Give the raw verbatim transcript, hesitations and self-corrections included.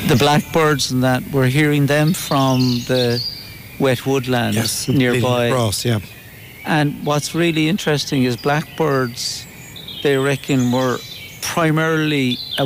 the blackbirds and that, we're hearing them from the wet woodlands Yes, nearby. across, yeah. And what's really interesting is blackbirds, they reckon, were primarily a